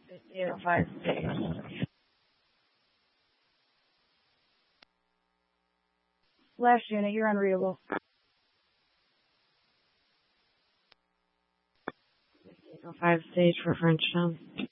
805 stage. Last unit, you're unreadable. 805 stage for Frenchtown.